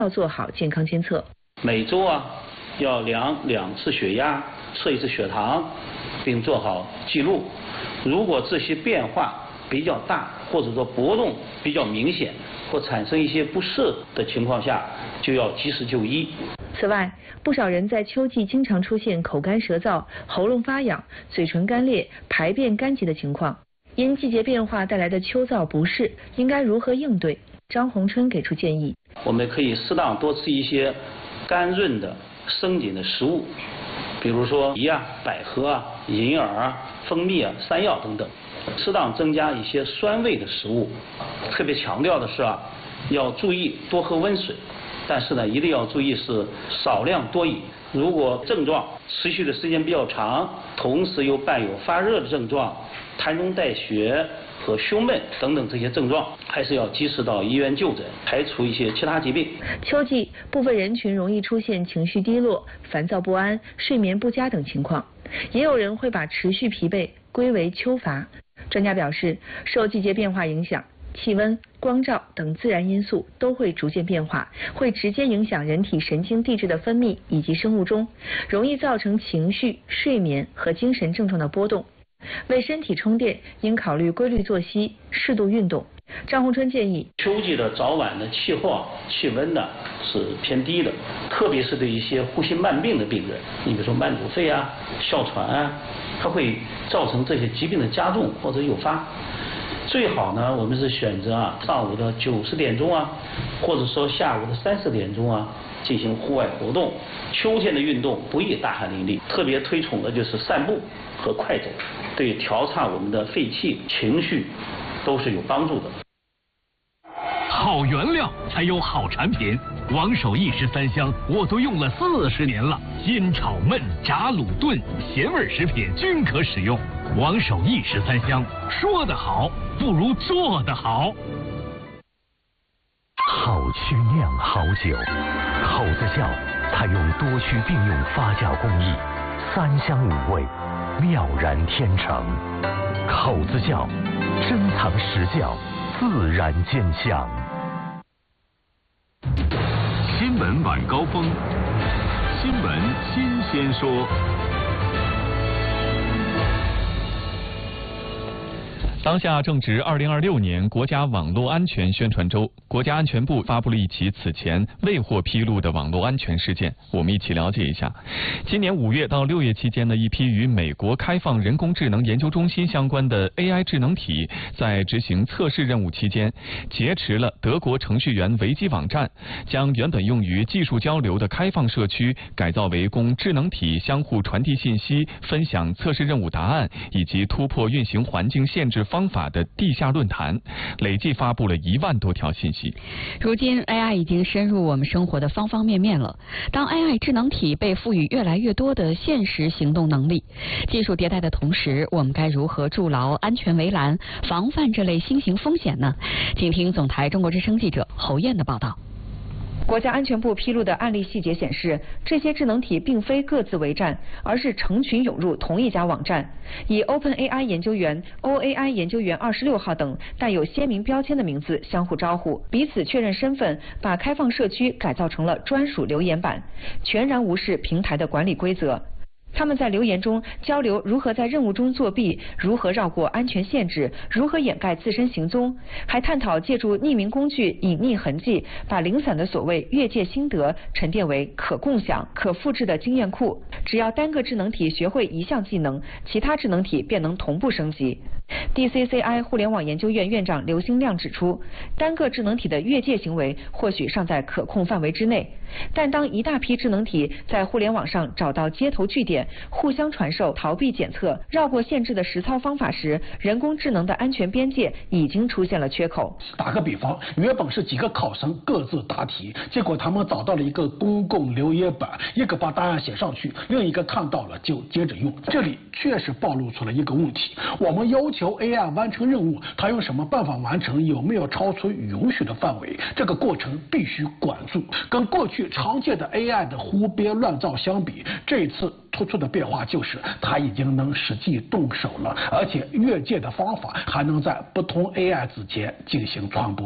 要做好健康监测。 每周要量2次血压，测1次血糖，并做好记录。如果这些变化比较大，或者说波动比较明显，或产生一些不适的情况下，就要及时就医。 此外，不少人在秋季经常出现口干舌燥、喉咙发痒、嘴唇干裂、排便干急的情况。因季节变化带来的秋燥不适，应该如何应对？张洪春给出建议： 我们可以适当多吃一些甘润的生津的食物，比如说梨百合银耳蜂蜜山药等等。适当增加一些酸味的食物。特别强调的是要注意多喝温水，但是呢，一定要注意是少量多饮。如果症状持续的时间比较长，同时又伴有发热的症状、痰中带血和胸闷等等这些症状，还是要及时到医院就诊，排除一些其他疾病。 秋季部分人群容易出现情绪低落、烦躁不安、睡眠不佳等情况，也有人会把持续疲惫归为秋乏。专家表示，受季节变化影响，气温、光照等自然因素都会逐渐变化，会直接影响人体神经递质的分泌以及生物钟，容易造成情绪、睡眠和精神症状的波动。为身体充电，应考虑规律作息、适度运动。张洪春建议， 秋季的早晚的气候气温呢是偏低的，特别是对一些呼吸慢病的病人，你比如说慢阻肺哮喘它会造成这些疾病的加重或者诱发。最好呢，我们是选择上午的9、10点钟或者说下午的3、4点钟进行户外活动。秋天的运动不宜大汗淋漓，特别推崇的就是散步和快走，对调畅我们的肺气、情绪都是有帮助的。 好原料才有好产品，王守义13香我都用了40年了，煎炒焖炸卤炖咸味食品均可使用。王守义13香，说得好不如做得好。 好曲酿好酒，口子窖采用多区并用发酵工艺，3香5味，妙然天成。口子窖珍藏实窖，自然见香。 新闻晚高峰，新闻新鲜说。当下正值2026年国家网络安全宣传周，国家安全部发布了一起此前未获披露的网络安全事件，我们一起了解一下。今年5月到6月期间的一批与美国开放人工智能研究中心相关的 AI 智能体，在执行测试任务期间，劫持了德国程序员维基网站，将原本用于技术交流的开放社区改造为供智能体相互传递信息、分享测试任务答案以及突破运行环境限制方法的地下论坛，累计发布了1万多条信息。 如今 AI 已经深入我们生活的方方面面了。当 AI 智能体被赋予越来越多的现实行动能力，技术迭代的同时，我们该如何筑牢安全围栏，防范这类新型风险呢？请听总台中国之声记者侯燕的报道。 国家安全部披露的案例细节显示，这些智能体并非各自为战，而是成群涌入同一家网站，以 OpenAI 研究员、OAI 研究员26号等带有鲜明标签的名字相互招呼，彼此确认身份，把开放社区改造成了专属留言板，全然无视平台的管理规则。他们在留言中交流如何在任务中作弊，如何绕过安全限制，如何掩盖自身行踪，还探讨借助匿名工具隐匿痕迹，把零散的所谓越界心得沉淀为可共享、可复制的经验库。只要单个智能体学会一项技能，其他智能体便能同步升级。DCCI 互联网研究院院长刘兴亮指出，单个智能体的越界行为或许尚在可控范围之内，但当一大批智能体在互联网上找到接头据点，互相传授逃避检测、绕过限制的实操方法时，人工智能的安全边界已经出现了缺口。 打个比方，原本是几个考生各自答题，结果他们找到了一个公共留言板，一个把答案写上去，另一个看到了就接着用。这里确实暴露出了一个问题，我们要求 AI 完成任务，它用什么办法完成，有没有超出允许的范围，这个过程必须管住。跟过去常见的 AI 的胡编乱造相比，这一次突出的变化就是它已经能实际动手了，而且越界的方法还能在不同 AI 之间进行传播。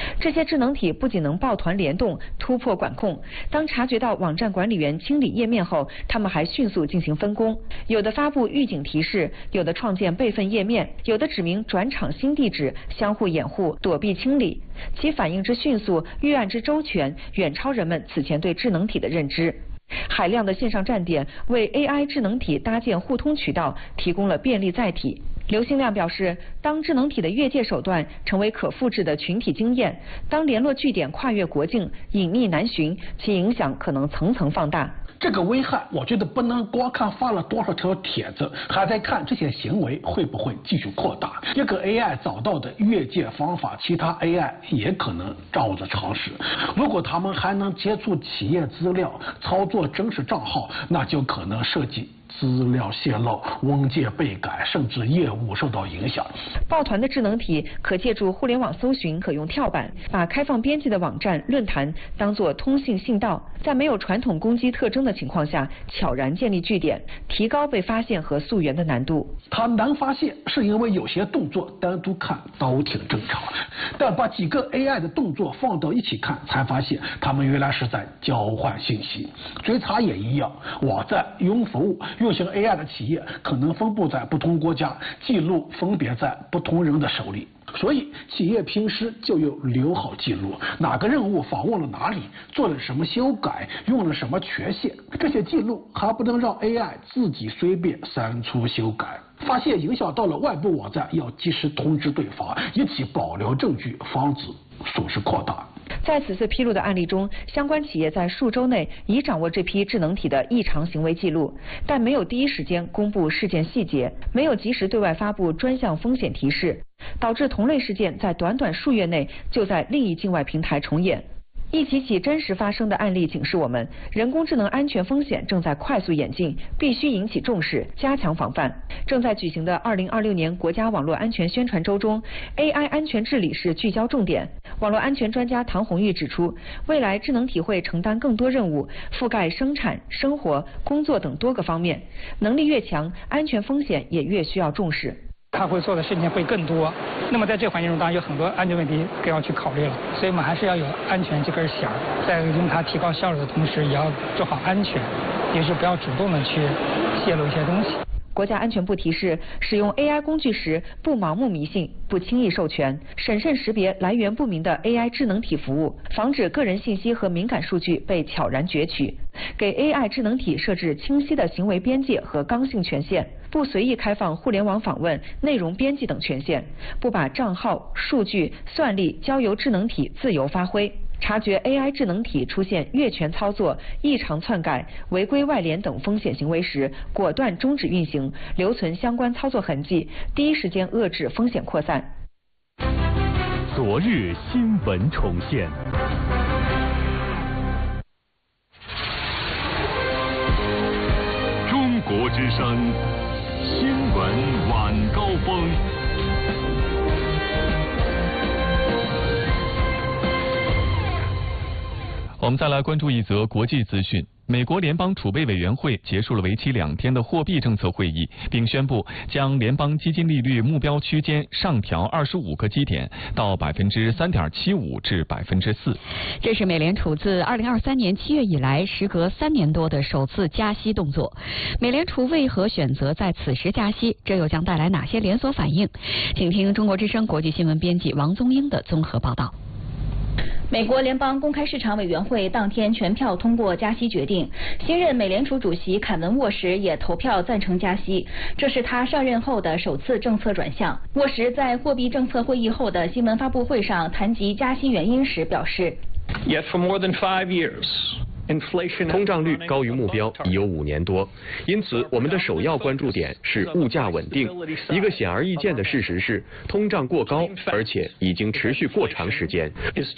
这些智能体不仅能抱团联动、突破管控，当察觉到网站管理员清理页面后，他们还迅速进行分工，有的发布预警提示，有的创建备份页面，有的指明转场新地址，相互掩护、躲避清理。其反应之迅速，预案之周全，远超人们此前对智能体的认知。海量的线上站点为 AI 智能体搭建互通渠道，提供了便利载体。刘兴亮表示，当智能体的越界手段成为可复制的群体经验，当联络据点跨越国境、隐匿难寻，其影响可能层层放大。 这个危害，我觉得不能光看发了多少条帖子，还得看这些行为会不会继续扩大。一个 AI 找到的越界方法，其他 AI 也可能掌握着常识。如果他们还能接触企业资料、操作真实账号，那就可能涉及资料泄露、文件被改，甚至业务受到影响。 抱团的智能体可借助互联网搜寻可用跳板，把开放编辑的网站、论坛当作通信信道，在没有传统攻击特征的情况下，悄然建立据点，提高被发现和溯源的难度。 它难发现，是因为有些动作单独看都挺正常，但把几个 AI 的动作放到一起看，才发现它们原来是在交换信息。追查也一样，网站、云服务运行 AI 的企业可能分布在不同国家，记录分别在不同人的手里。所以企业平时就有留好记录，哪个任务访问了哪里，做了什么修改，用了什么权限，这些记录还不能让 AI 自己随便删除修改。发现影响到了外部网站，要及时通知对方，一起保留证据，防止损失扩大。 在此次披露的案例中，相关企业在数周内已掌握这批智能体的异常行为记录，但没有第一时间公布事件细节，没有及时对外发布专项风险提示，导致同类事件在短短数月内就在另一境外平台重演。一起起真实发生的案例警示我们，人工智能安全风险正在快速演进，必须引起重视，加强防范。正在举行的2026年国家网络安全宣传周中 ，AI 安全治理是聚焦重点。网络安全专家唐红玉指出，未来智能体会承担更多任务，覆盖生产、生活、工作等多个方面，能力越强，安全风险也越需要重视。 它会做的事情会更多，那么在这个环境中，当然有很多安全问题更要去考虑了，所以我们还是要有安全这根弦，在用它提高效率的同时，也要做好安全，也是不要主动的去泄露一些东西。 国家安全部提示，使用 AI 工具时不盲目迷信，不轻易授权，审慎识别来源不明的 AI 智能体服务，防止个人信息和敏感数据被悄然攫取。给 AI 智能体设置清晰的行为边界和刚性权限，不随意开放互联网访问、内容编辑等权限，不把账号、数据、算力交由智能体自由发挥。察觉 AI 智能体出现越权操作、异常篡改、违规外联等风险行为时，果断终止运行，留存相关操作痕迹，第一时间遏制风险扩散。 昨日新闻重现。中国之声新闻晚高峰。 我们再来关注一则国际资讯。美国联邦储备委员会结束了为期2天的货币政策会议，并宣布将联邦基金利率目标区间上调25个基点到3.75%至4%。 这是美联储自2023年7月以来，时隔3年多的首次加息动作。美联储为何选择在此时加息？这又将带来哪些连锁反应？请听中国之声国际新闻编辑王宗英的综合报道。 美国联邦公开市场委员会当天全票通过加息决定，新任美联储主席凯文·沃什也投票赞成加息，这是他上任后的首次政策转向。沃什在货币政策会议后的新闻发布会上谈及加息原因时表示 ，Yet for more than 5 years. 通胀率高于目标已有5年多，因此我们的首要关注点是物价稳定。一个显而易见的事实是，通胀过高，而且已经持续过长时间。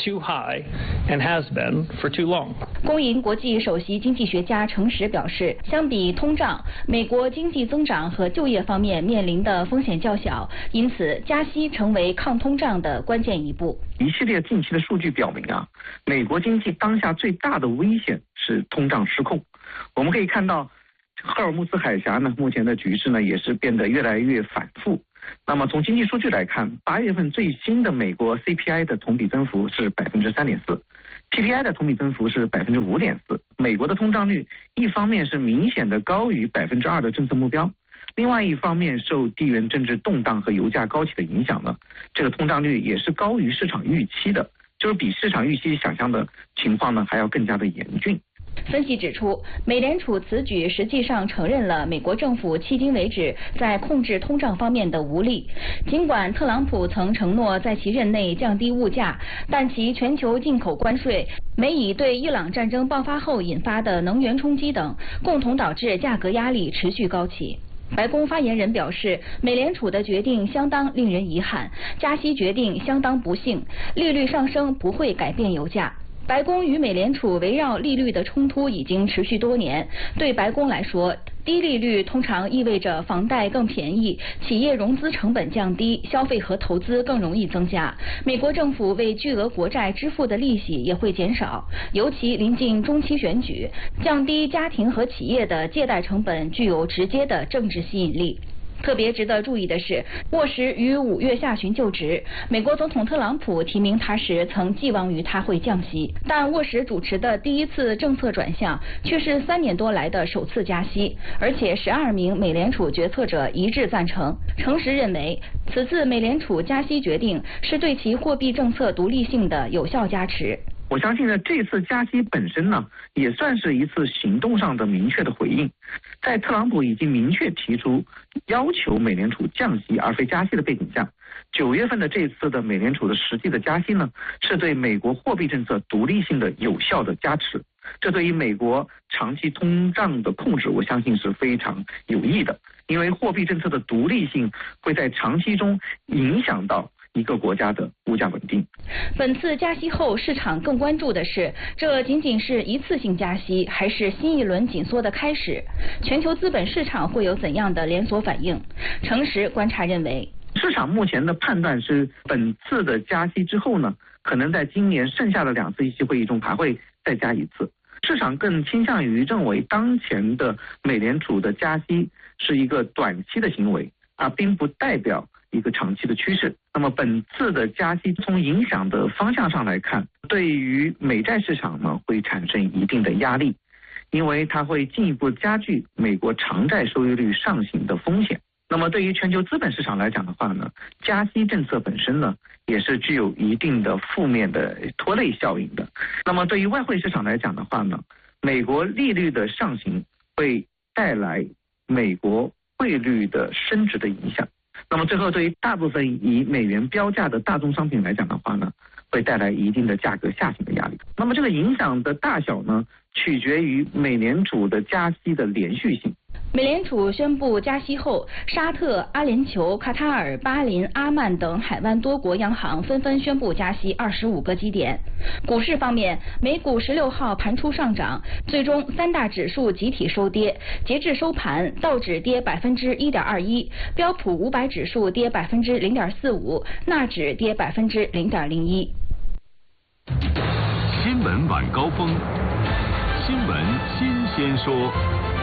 公银国际首席经济学家程实表示，相比通胀，美国经济增长和就业方面面临的风险较小，因此加息成为抗通胀的关键一步。 一系列近期的数据表明啊，美国经济当下最大的危险是通胀失控。我们可以看到， 赫尔木斯海峡呢，目前的局势呢也是变得越来越反复。那么从经济数据来看，8月份最新的美国 CPI 的同比增幅是3.4%，PPI 的同比增幅是5.4%。美国的通胀率一方面是明显的高于2%的政策目标，另外一方面受地缘政治动荡和油价高企的影响呢，这个通胀率也是高于市场预期的，就是比市场预期想象的情况呢还要更加的严峻。 分析指出，美联储此举实际上承认了美国政府迄今为止在控制通胀方面的无力。尽管特朗普曾承诺在其任内降低物价，但其全球进口关税、美以对伊朗战争爆发后引发的能源冲击等，共同导致价格压力持续高企。白宫发言人表示，美联储的决定相当令人遗憾，加息决定相当不幸，利率上升不会改变油价。白宫与美联储围绕利率的冲突已经持续多年。对白宫来说，低利率通常意味着房贷更便宜，企业融资成本降低，消费和投资更容易增加。美国政府为巨额国债支付的利息也会减少，尤其临近中期选举，降低家庭和企业的借贷成本具有直接的政治吸引力。特别值得注意的是，沃什于5月下旬就职，美国总统特朗普提名他时曾寄望于他会降息，但沃什主持的第一次政策转向却是3年多来的首次加息，而且12名美联储决策者一致赞成。诚实认为，此次美联储加息决定是对其货币政策独立性的有效加持。 我相信呢，这次加息本身呢，也算是一次行动上的明确的回应。在特朗普已经明确提出要求美联储降息而非加息的背景下，9月份的这次的美联储的实际的加息呢，是对美国货币政策独立性的有效的加持。这对于美国长期通胀的控制，我相信是非常有益的，因为货币政策的独立性会在长期中影响到一个国家的物价稳定。 本次加息后，市场更关注的是，这仅仅是一次性加息，还是新一轮紧缩的开始？全球资本市场会有怎样的连锁反应？诚实观察认为， 市场目前的判断是，本次的加息之后呢，可能在今年剩下的2次议息会议中还会再加一次。市场更倾向于认为，当前的美联储的加息是一个短期的行为，并不代表一个长期的趋势。那么本次的加息从影响的方向上来看，对于美债市场呢会产生一定的压力，因为它会进一步加剧美国长债收益率上行的风险。那么对于全球资本市场来讲的话呢，加息政策本身呢也是具有一定的负面的拖累效应的。那么对于外汇市场来讲的话呢，美国利率的上行会带来美国汇率的升值的影响。那么最后对于大部分以美元标价的大宗商品来讲的话呢，会带来一定的价格下行的压力。那么这个影响的大小呢，取决于美联储的加息的连续性。 美联储宣布加息后，沙特、阿联酋、卡塔尔、巴林、阿曼等海湾多国央行纷纷宣布加息25个基点。股市方面，美股16号盘初上涨，最终3大指数集体收跌。截至收盘，道指跌1.21%，标普500指数跌0.45%，纳指跌0.01%。 新闻晚高峰，新闻新鲜说。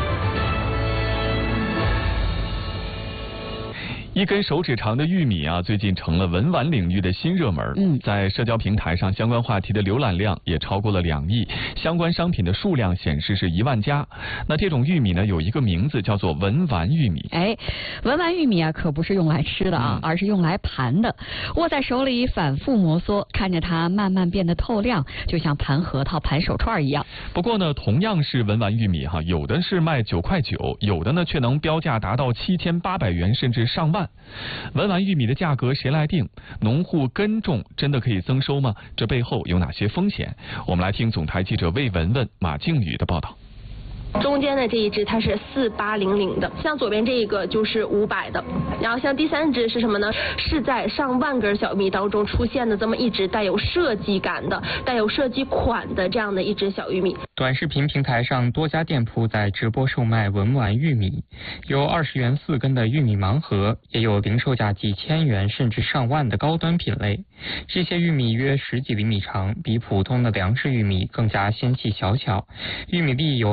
一根手指长的玉米啊，最近成了文玩领域的新热门。在社交平台上，相关话题的浏览量也超过了2亿，相关商品的数量显示是1万家。那这种玉米呢，有一个名字叫做文玩玉米。 文玩玉米啊，可不是用来吃的啊，而是用来盘的。握在手里反复摩挲，看着它慢慢变得透亮，就像盘核桃、盘手串一样。 不过呢，同样是文玩玉米哈，有的是卖9.9块，有的呢却能标价达到7800元甚至上万。文玩玉米的价格谁来定？农户耕种真的可以增收吗？这背后有哪些风险？我们来听总台记者魏文文、马静宇的报道。 中间的这一只它是4800的，像左边这一个就是500的，然后像第3只是什么呢？是在上万根小玉米当中出现的这么一只带有设计感的、带有设计款的这样的一只小玉米。 短视频平台上多家店铺在直播售卖文玩玉米，有20元4根的玉米盲盒，也有零售价几千元甚至上万的高端品类。这些玉米约10几厘米长，比普通的粮食玉米更加纤细小巧，玉米粒有黑色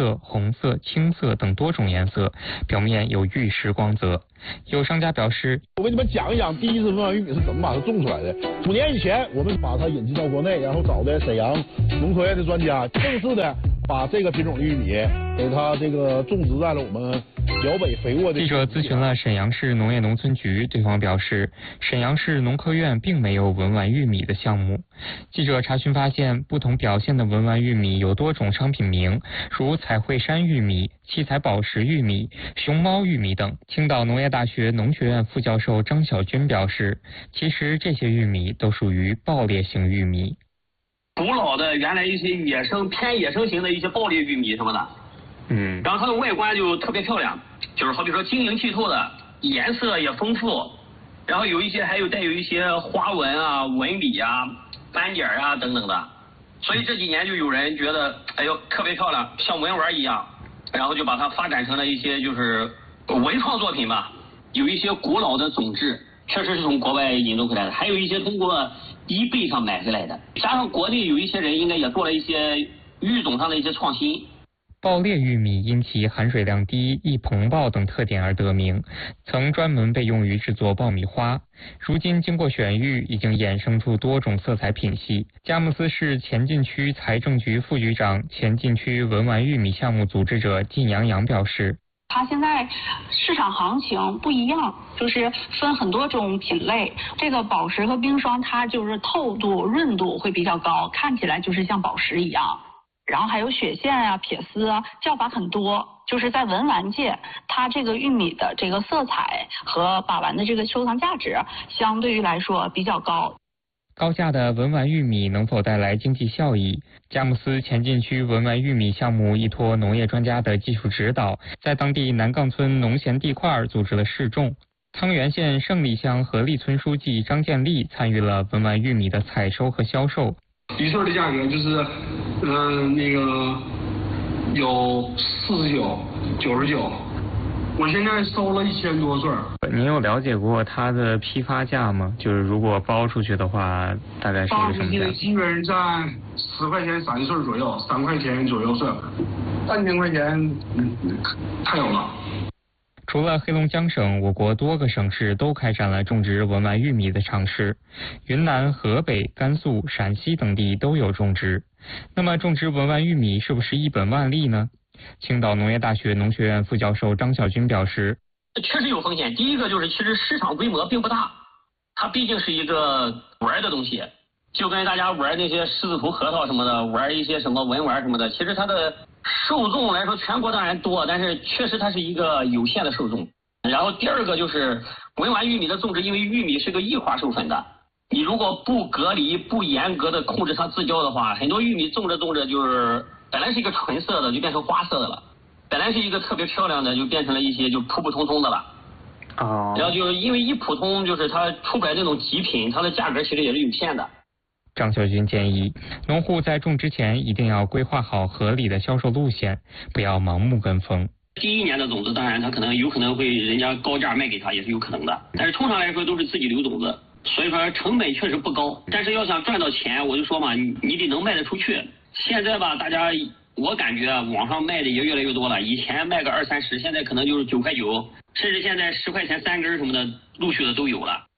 色、红色、青色等多种颜色，表面有玉石光泽。有商家表示， 我给你们讲一讲第一只文玩玉米是怎么把它种出来的。5年以前，我们把它引进到国内，然后找的沈阳农科院的专家，正式的把这个品种的玉米给它这个种植在了我们辽北肥沃的。 记者咨询了沈阳市农业农村局，对方表示，沈阳市农科院并没有文玩玉米的项目。记者查询发现，不同表现的文玩玉米有多种商品名，如彩绘山玉米、七彩宝石玉米、熊猫玉米等。青岛农业大学农学院副教授张晓军表示，其实这些玉米都属于爆裂型玉米。 古老的原来一些偏野生型的一些爆裂玉米什么的，然后它的外观就特别漂亮，就是好比说晶莹剔透的，颜色也丰富，然后还有带有一些花纹啊、纹理啊、斑点啊等等的，所以这几年就有人觉得，哎呦特别漂亮，像文玩一样，然后就把它发展成了一些就是文创作品吧。有一些古老的种质确实是从国外引进回来的，还有一些通过eBay上买回来的，加上国内有一些人应该也做了一些育种上的一些创新。 爆裂玉米因其含水量低、易膨爆等特点而得名，曾专门被用于制作爆米花。如今经过选育，已经衍生出多种色彩品系。佳木斯市前进区财政局副局长、前进区文玩玉米项目组织者靳洋洋表示， 它现在市场行情不一样，就是分很多种品类。这个宝石和冰霜，它就是透度、润度会比较高，看起来就是像宝石一样。然后还有血线啊、撇丝啊，叫法很多。就是在文玩界，它这个玉米的这个色彩和把玩的这个收藏价值，相对于来说比较高。 高价的文玩玉米能否带来经济效益？佳木斯前进区文玩玉米项目依托农业专家的技术指导，在当地南岗村农闲地块组织了试种。汤原县胜利乡合力村书记张建立参与了文玩玉米的采收和销售。 一穗的价格就是，有49、99。我现在收了1000多穗。 您有了解过它的批发价吗？就是如果包出去的话，大概是一个什么价？ 基本在10块钱3穗左右，3块钱左右穗，3000块钱，太有了。 除了黑龙江省，我国多个省市都开展了种植文玩玉米的尝试，云南、河北、甘肃、陕西等地都有种植。那么种植文玩玉米是不是一本万利呢？青岛农业大学农学院副教授张晓军表示， 确实有风险。第一个就是其实市场规模并不大，它毕竟是一个玩的东西，就跟大家玩那些狮子头核桃什么的，玩一些什么文玩什么的，其实它的受众来说全国当然多，但是确实它是一个有限的受众。然后第二个就是文玩玉米的种植，因为玉米是个异花授粉的，你如果不隔离、不严格的控制它自交的话，很多玉米种着种着就是本来是一个纯色的就变成花色的了，本来是一个特别漂亮的就变成了一些就普普通通的了。然后就是因为一普通，就是它出不来那种极品，它的价格其实也是有限的。 张晓军建议，农户在种之前一定要规划好合理的销售路线，不要盲目跟风。 第一年的种子，当然它有可能会人家高价卖给他，也是有可能的。但是通常来说都是自己留种子，所以说成本确实不高。但是要想赚到钱，我就说嘛，你得能卖得出去。现在吧，大家我感觉网上卖的也越来越多了，以前卖个20、30，现在可能就是9块9，甚至现在10块钱3根什么的，陆续的都有了。